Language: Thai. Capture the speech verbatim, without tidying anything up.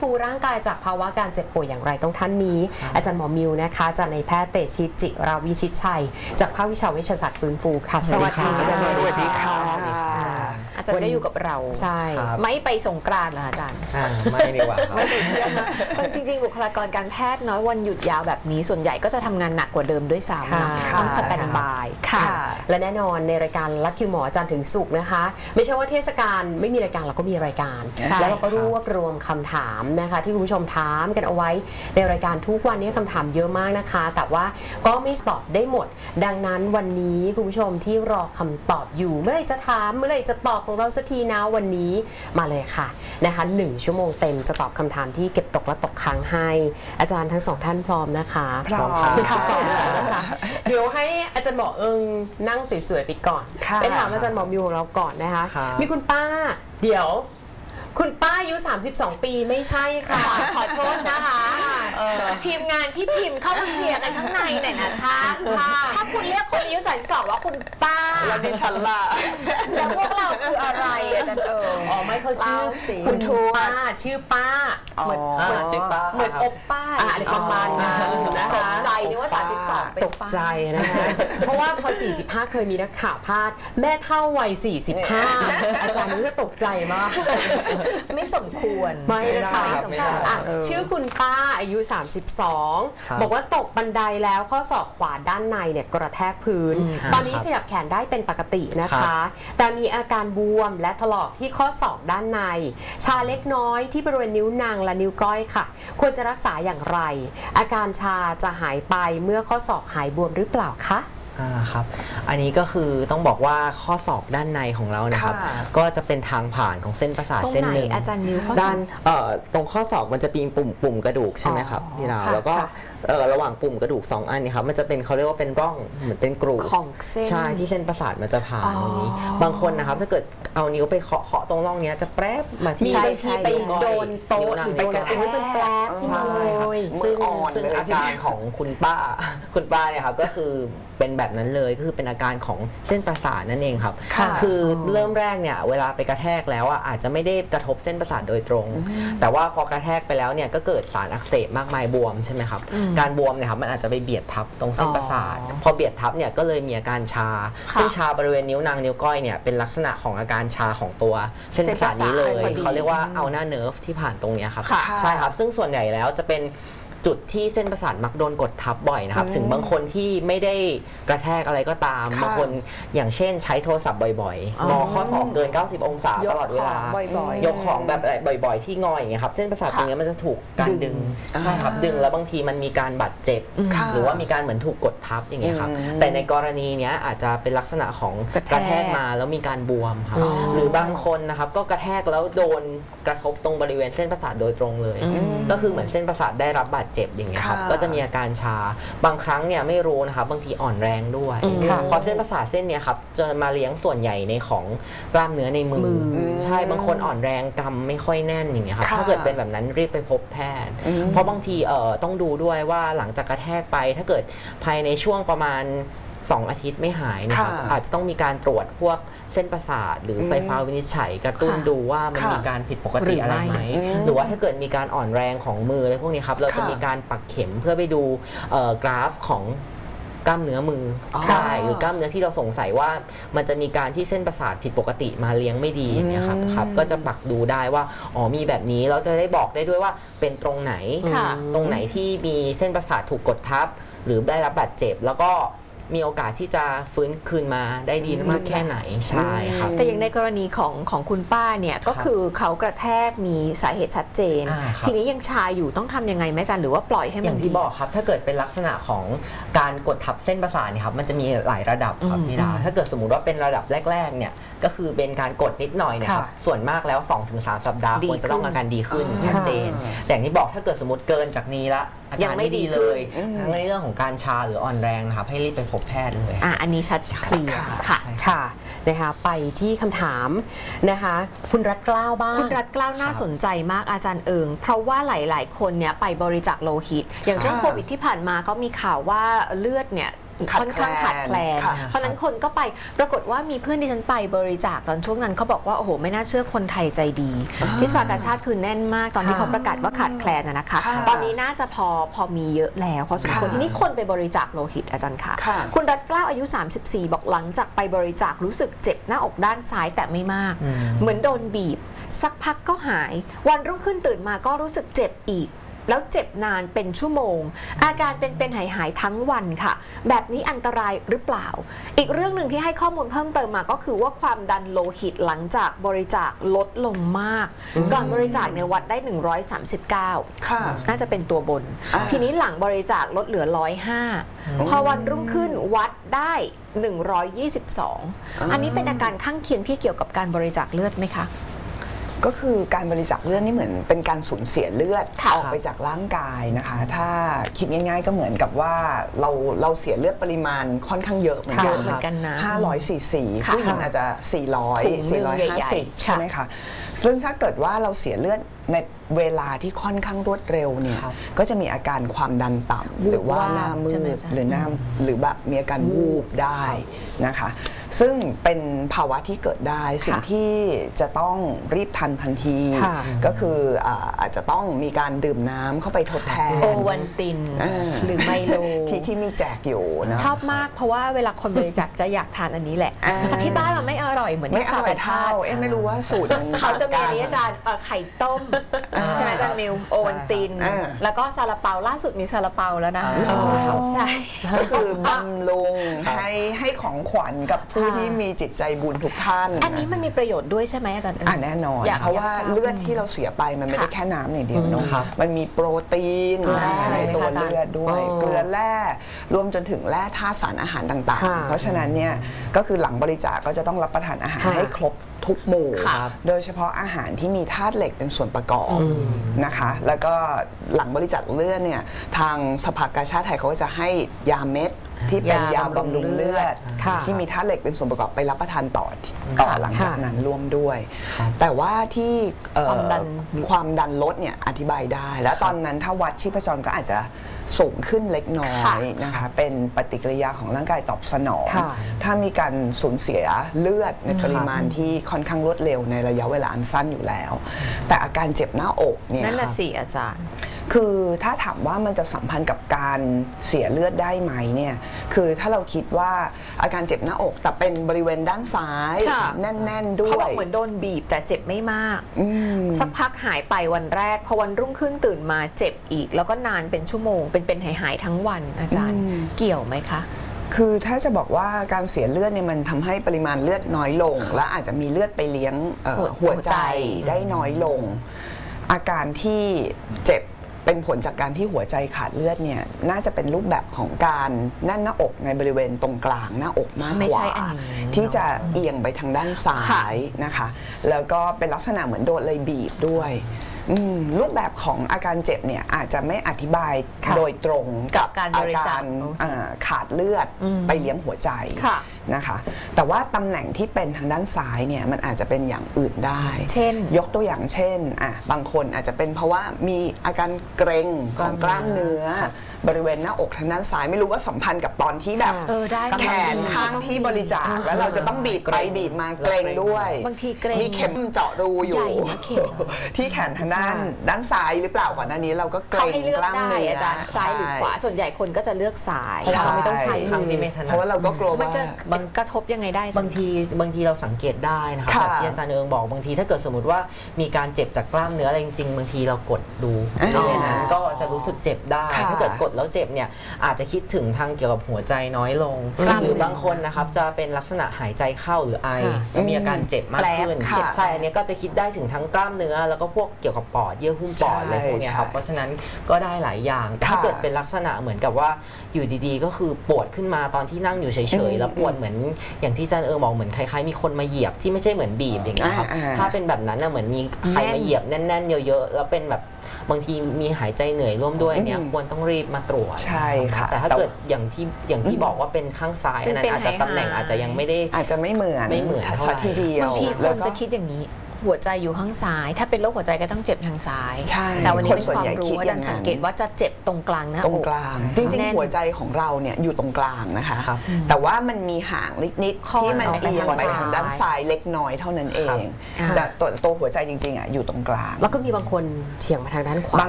ฟูร่างกายจากภาวะการเจ็บป่วยอย่างไรต้องท่านนี้อาจารย์หมอมิวนะคะอาจารย์นายแพทย์เตชิตจิราวิชิตชัยจากภาควิชาเวชศาสตร์ฟื้นฟูค่ะสวัสดีอาจารย์สวัสดีค่ะอาจารย์ได้อยู่กับเราใช่ไม่ไปสงกรานต์เหรออาจารย์ไม่ดีกว่าไม่ไปเที่ยวนะจริงๆบุคลากรการแพทย์น้อยวันหยุดยาวแบบนี้ส่วนใหญ่ก็จะทำงานหนักกว่าเดิมด้วยซ้ำต้องสแตนบายค่ะและแน่นอนในรายการลักคิวหมอจันทร์ถึงศุกร์นะคะไม่ใช่ว่าเทศกาลไม่มีรายการเราก็มีรายการแล้วเราก็รวบรวมคำถามนะคะที่คุณผู้ชมถามกันเอาไว้ในรายการทุกวันนี้คำถามเยอะมากนะคะแต่ว่าก็ไม่ตอบได้หมดดังนั้นวันนี้คุณผู้ชมที่รอคำตอบอยู่เมื่อไหร่จะถามเมื่อไหร่จะตอบของเราสักทีนะวันนี้มาเลยค่ะนะคะหนึ่งชั่วโมงเต็มจะตอบคำถามที่เก็บตกและตกค้างให้อาจารย์ทั้งสองท่านพร้อมนะคะพร้อมค่ะเดี๋ยวให้อาจารย์หมอเอิงนั่งสวยๆไปก่อนไปถามอาจารย์หมอมิวของเราก่อนนะคะมีคุณป้าเดี๋ยวคุณป้าอายุสามสิบสองปีไม่ใช่ค่ะขอโทษนะคะทีมงานที่พิมพ์เข้ามาเคลียร์กันข้างในหน่อยนะคะถ้าคุณเรียกคนอายุสามสิบสองว่าคุณป้าแล้วดิฉันล่ะแล้วพวกเราคืออะไรอาจารย์เอิงอ๋อไม่เขาชื่อคุณทวดชื่อป้าเหมือนเหมือนชื่อป้าเหมือนอบป้าอะไรประมาณนั้นนะคะตกใจนึกว่าสามสิบสองตกใจนะคะเพราะว่าพอสี่สิบห้าเคยมีนักข่าวพาดแม่เท่าวัยสี่สิบห้าอาจารย์นึกว่าตกใจมากไม่สมควรไม่นะคะชื่อคุณป้าอายุสามสิบสองบอกว่าตกบันไดแล้วข้อศอกขวาด้านในเนี่ยกระแทกพื้นตอนนี้ขยับแขนได้เป็นปกตินะคะแต่มีอาการบวมและถลอกที่ข้อศอกด้านในชาเล็กน้อยที่บริเวณนิ้วนางและนิ้วก้อยค่ะควรจะรักษาอย่างไรอาการชาจะหายไปเมื่อข้อศอกหายบวมหรือเปล่าคะอ่าครับอันนี้ก็คือต้องบอกว่าข้อศอกด้านในของเรานะครับก็จะเป็นทางผ่านของเส้นประสาทเส้นหนึ่งอาจารย์มิวด้านเอ่อตรงข้อศอกมันจะมีปุ่มปุ่มกระดูกใช่ไหมครับพี่ดาวแล้วก็เอ่อระหว่างปุ่มกระดูกสองอันนี้ครับมันจะเป็นเขาเรียกว่าเป็นร่องเหมือนเป็นกรูของเส้นใช่ที่เส้นประสาทมันจะผ่านตรงนี้บางคนนะครับถ้าเกิดเอานิ้วไปเคาะเคาะตรงร่องนี้จะแปรบมาที่มีบางทีไปโดนโต๊ะหรือโดนอะไรเป็นแปรบใช่ครับซึ่งซึ่งอาการของคุณป้าคุณป้าเนี่ยครับก็คือเป็นแบบนั้นเลยก็คือเป็นอาการของเส้นประสาทนั่นเองครับคือเริ่มแรกเนี่ยเวลาไปกระแทกแล้วอ่ะอาจจะไม่ได้กระทบเส้นประสาทโดยตรงแต่ว่าพอกระแทกไปแล้วเนี่ยก็เกิดสารอักเสบมากมายบวมใช่ไหมครับการบวมเนี่ยครับมันอาจจะไปเบียดทับตรงเส้นประสาทพอเบียดทับเนี่ยก็เลยมีอาการชาซึ่งชาบริเวณนิ้วนางนิ้วก้อยเนี่ยเป็นลักษณะของอาการชาของตัวเส้นประสาทนี้เลยเขาเรียกว่าเอาหน้าเนิร์ฟที่ผ่านตรงนี้ครับใช่ครับซึ่งส่วนใหญ่แล้วจะเป็นจุดที่เส้นประสาทมักโดนกดทับบ่อยนะครับถึงบางคนที่ไม่ได้กระแทกอะไรก็ตามบางคนอย่างเช่นใช้โทรศัพท์บ่อยๆงอข้อศอกเกินเก้าสิบองศาตลอดเวลายกของแบบบ่อยๆที่งออย่างเงี้ยครับเส้นประสาทตรงนี้มันจะถูกการดึงใช่ครับดึงแล้วบางทีมันมีการบาดเจ็บหรือว่ามีการเหมือนถูกกดทับอย่างเงี้ยครับแต่ในกรณีเนี้ยอาจจะเป็นลักษณะของกระแทกมาแล้วมีการบวมครับหรือบางคนนะครับก็กระแทกแล้วโดนกระทบตรงบริเวณเส้นประสาทโดยตรงเลยก็คือเหมือนเส้นประสาทได้รับบาดเจ็บอย่างเงี้ยครับก็จะมีอาการชาบางครั้งเนี่ยไม่รู้นะครับบางทีอ่อนแรงด้วยเพราะเส้นประสาทเส้นเนี้ยครับจะมาเลี้ยงส่วนใหญ่ในของกล้ามเนื้อในมือใช่บางคนอ่อนแรงกำไม่ค่อยแน่นอย่างเงี้ยครับถ้าเกิดเป็นแบบนั้นรีบไปพบแพทย์เพราะบางทีเอ่อต้องดูด้วยว่าหลังจากกระแทกไปถ้าเกิดภายในช่วงประมาณสองอาทิตย์ไม่หายนะครับอาจจะต้องมีการตรวจพวกเส้นประสาทหรือไฟฟ้าวินิจฉัยกระตุ้นดูว่ามันมีการผิดปกติอะไรไหมหรือว่าถ้าเกิดมีการอ่อนแรงของมืออะไรพวกนี้ครับเราจะมีการปักเข็มเพื่อไปดูกราฟของกล้ามเนื้อมือใช่หรือกล้ามเนื้อที่เราสงสัยว่ามันจะมีการที่เส้นประสาทผิดปกติมาเลี้ยงไม่ดีอย่างเงี้ยครับครับก็จะปักดูได้ว่าอ๋อมีแบบนี้เราจะได้บอกได้ด้วยว่าเป็นตรงไหนตรงไหนที่มีเส้นประสาทถูกกดทับหรือได้รับบาดเจ็บแล้วก็มีโอกาสที่จะฟื้นคืนมาได้ดีมากแค่ไหนใช่ครับแต่อย่างในกรณีของของคุณป้าเนี่ยก็คือเขากระแทกมีสาเหตุชัดเจนทีนี้ยังชาอยู่ต้องทำยังไงไหมจันหรือว่าปล่อยให้มันอย่างที่บอกครับถ้าเกิดเป็นลักษณะของการกดทับเส้นประสาทเนี่ยครับมันจะมีหลายระดับครับพี่ดาถ้าเกิดสมมุติว่าเป็นระดับแรกๆเนี่ยก็คือเป็นการกดนิดหน่อยนะครับส่วนมากแล้ว สองถึงสาม สัปดาห์ควรจะต้องอาการดีขึ้นชัดเจนแต่อย่างที่บอกถ้าเกิดสมมติเกินจากนี้ละอาการไม่ดีเลยทั้งในเรื่องของการชาหรืออ่อนแรงนะครับให้รีบไปพบแพทย์เลยอ่ะอันนี้ชัดเคลียร์ค่ะค่ะนะคะไปที่คำถามนะคะคุณรัตเกล้าบ้างคุณรัตเกล้าน่าสนใจมากอาจารย์เอิงเพราะว่าหลายๆคนเนี่ยไปบริจาคโลหิตอย่างช่วงโควิดที่ผ่านมาก็มีข่าวว่าเลือดเนี่ยค่อนข้างขาดแคลนเพราะนั้นคนก็ไปปรากฏว่ามีเพื่อนดิฉันไปบริจาคตอนช่วงนั้นเขาบอกว่าโอ้โหไม่น่าเชื่อคนไทยใจดีที่สภากาชาติคือแน่นมากตอนที่เขาประกาศว่าขาดแคลนนะคะตอนนี้น่าจะพอพอมีเยอะแล้วพอสมควรที่นี่คนไปบริจาคโลหิตอาจารย์ค่ะคุณรัตเกล้าอายุสามสิบสี่บอกหลังจากไปบริจาครู้สึกเจ็บหน้าอกด้านซ้ายแต่ไม่มากเหมือนโดนบีบสักพักก็หายวันรุ่งขึ้นตื่นมาก็รู้สึกเจ็บอีกแล้วเจ็บนานเป็นชั่วโมงอาการเป็นเป็นหายหายทั้งวันค่ะแบบนี้อันตรายหรือเปล่าอีกเรื่องหนึ่งที่ให้ข้อมูลเพิ่มเติมมาก็คือว่าความดันโลหิตหลังจากบริจาคลดลงมากก่อนบริจาคเนี่ยวัดได้หนึ่งร้อยสามสิบเก้าค่ะน่าจะเป็นตัวบนทีนี้หลังบริจาคลดเหลือหนึ่งร้อยห้าพอวันรุ่งขึ้นวัดได้หนึ่งร้อยยี่สิบสองอันนี้เป็นอาการข้างเคียงที่เกี่ยวกับการบริจาคเลือดไหมคะก็คือการบริจาคเลือดนี่เหมือนเป็นการสูญเสียเลือดออกไปจากร่างกายนะคะถ้าคิดง่ายๆก็เหมือนกับว่าเราเราเสียเลือดปริมาณค่อนข้างเยอะเหมือนกันเหมือนกันนะห้าร้อยซีซีผู้หญิงอาจจะสี่ร้อย สี่ร้อยห้าสิบใช่ไหมคะซึ่งถ้าเกิดว่าเราเสียเลือดในเวลาที่ค่อนข้างรวดเร็วเนี่ยก็จะมีอาการความดันต่ำหรือว่าหน้ามืดหรือหน้าหรือแบบมีอาการวูบได้นะคะซึ่งเป็นภาวะที่เกิดได้สิ่งที่จะต้องรีบทันทันทีก็คืออาจจะต้องมีการดื่มน้ำเข้าไปทดแทนโอวันตินหรือไมโลที่ที่มีแจกอยู่นะชอบมากเพราะว่าเวลาคนบริจาคจะอยากทานอันนี้แหละที่บ้านมันไม่อร่อยเหมือนที่สภากาชาติเอ๊ะไม่รู้ว่าสูตรมันเขาจะมีอันนี้อาจารย์ไข่ต้มใช่ไหมอาจารย์มิวโอวันตินแล้วก็ซาลาเปาล่าสุดมีซาลาเปาแล้วนะใช่ก็คือบำรุงให้ให้ของขวัญกับผู้ที่มีจิตใจบุญทุกท่านอันนี้มันมีประโยชน์ด้วยใช่ไหมอาจารย์อ่าแน่นอนเพราะว่าเลือดที่เราเสียไปมันไม่ได้แค่น้ำอย่างเดียวเนาะมันมีโปรตีนในตัวเลือดด้วยเกลือแร่รวมจนถึงแร่ธาตุสารอาหารต่างๆเพราะฉะนั้นเนี่ยก็คือหลังบริจาคก็จะต้องรับประทานอาหารให้ครบทุกหมู่โดยเฉพาะอาหารที่มีธาตุเหล็กเป็นส่วนประกอบนะคะแล้วก็หลังบริจาคเลือดเนี่ยทางสภากาชาดไทยเขาก็จะให้ยาเม็ดที่เป็นยาบำรุงเลือดที่มีธาตุเหล็กเป็นส่วนประกอบไปรับประทานต่อต่อหลังจากนั้นร่วมด้วยแต่ว่าที่ความดันความดันลดเนี่ยอธิบายได้แล้วตอนนั้นถ้าวัดชีพจรก็อาจจะสูงขึ้นเล็กน้อยนะคะเป็นปฏิกิริยาของร่างกายตอบสนองถ้ามีการสูญเสียเลือดในปริมาณที่ค่อนข้างรวดเร็วในระยะเวลาอันสั้นอยู่แล้วแต่อาการเจ็บหน้าอกเนี่ยนั่นน่ะสิอาจารย์คือถ้าถามว่ามันจะสัมพันธ์กับการเสียเลือดได้ไหมเนี่ยคือถ้าเราคิดว่าอาการเจ็บหน้าอกแต่เป็นบริเวณด้านซ้ายแน่นๆด้วยเขาบอกเหมือนโดนบีบแต่เจ็บไม่มากสักพักหายไปวันแรกพอวันรุ่งขึ้นตื่นมาเจ็บอีกแล้วก็นานเป็นชั่วโมงเป็นเป็นหายหายทั้งวันอาจารย์เกี่ยวไหมคะคือถ้าจะบอกว่าการเสียเลือดเนี่ยมันทำให้ปริมาณเลือดน้อยลงและอาจจะมีเลือดไปเลี้ยงหัวใจได้น้อยลงอาการที่เจ็บเป็นผลจากการที่หัวใจขาดเลือดเนี่ยน่าจะเป็นรูปแบบของการแน่นหน้าอกในบริเวณตรงกลางหน้าอกมากกว่าที่จะเอียงไปทางด้านซ้ายนะคะแล้วก็เป็นลักษณะเหมือนโดนเลยบีบด้วยรูปแบบของอาการเจ็บเนี่ยอาจจะไม่อธิบายโดยตรงกับอาการขาดเลือดไปเลี้ยงหัวใจนะคะแต่ว่าตำแหน่งที่เป็นทางด้านซ้ายเนี่ยมันอาจจะเป็นอย่างอื่นได้เช่นยกตัวอย่างเช่นอ่ะบางคนอาจจะเป็นเพราะว่ามีอาการเกร็งของกล้ามเนื้อบริเวณหน้าอกทางด้านซ้ายไม่รู้ว่าสัมพันธ์กับตอนที่แบบแขนข้างที่บริจาคแล้วเราจะต้องบีบไปบีบมาเกร็งด้วยบางทีเกร็งมีเข็มเจาะรูอยู่ที่แขนทางด้านด้านซ้ายหรือเปล่าก่อนหน้านี้เราก็เกร็งกล้ามเนื้อซ้ายหรือขวาส่วนใหญ่คนก็จะเลือกซ้ายเราไม่ต้องใช้คำนี้ไม่ถนัดเพราะว่าเราก็กลัวว่ามันกระทบยังไงได้บางทีบางทีเราสังเกตได้นะครับแบบที่อาจารย์เอิงบอกบางทีถ้าเกิดสมมติว่ามีการเจ็บจากกล้ามเนื้ออะไรจริงๆบางทีเรากดดูบริเวณนั้นก็จะรู้สึกเจ็บได้ถ้าเกิดกดแล้วเจ็บเนี่ยอาจจะคิดถึงทางเกี่ยวกับหัวใจน้อยลงหรือบางคนนะครับจะเป็นลักษณะหายใจเข้าหรือไอแล้วมีอาการเจ็บมากขึ้นใช่อันนี้ก็จะคิดได้ถึงทั้งกล้ามเนื้อแล้วก็พวกเกี่ยวกับปอดเยื่อหุ้มปอดอะไรพวกนี้ครับเพราะฉะนั้นก็ได้หลายอย่างถ้าเกิดเป็นลักษณะเหมือนกับว่าอยู่ดีๆก็คือปวดขึ้นมาตอนที่นั่งอยู่เฉยๆแล้วปวดเหมือนอย่างที่อาจารย์เอิงบอกเหมือนคล้ายๆมีคนมาเหยียบที่ไม่ใช่เหมือนบีบอย่างนี้ครับถ้าเป็นแบบนั้นเหมือนมีใครมาเหยียบแน่นๆเยอะๆแล้วเป็นแบบบางทีมีหายใจเหนื่อยร่วมด้วยเนี่ยควรต้องรีบมาตรวจใช่ค่ะแต่ถ้าเกิดอย่างที่อย่างที่บอกว่าเป็นข้างซ้ายอันนั้นอาจจะตำแหน่งอาจจะยังไม่ได้อาจจะไม่เหมือนไม่เหมือนสักทีเดียวบางทีคนจะคิดอย่างนี้หัวใจอยู่ข้างซ้าย ถ้าเป็นโรคหัวใจก็ต้องเจ็บทางซ้ายใช่แต่วันนี้เป็นคนส่วนความใหญ่รู้คิดอาจารย์อย่างนั้นสังเกตว่าจะเจ็บตรงกลางหน้าตรงอกกลาง จริงๆ หัวใจของเราเนี่ยอยู่ตรงกลางนะคะครับแต่ว่ามันมีห่างนิดค่อยๆที่มันออกไปเอียงไปทางซ้ายทางด้านซ้ายเล็กน้อยเท่านั้นเองครับจะตัวตัวหัวใจจริงๆอ่ะอยู่ตรงกลางแล้วก็มีบางคนเฉียงมาทางด้านขวา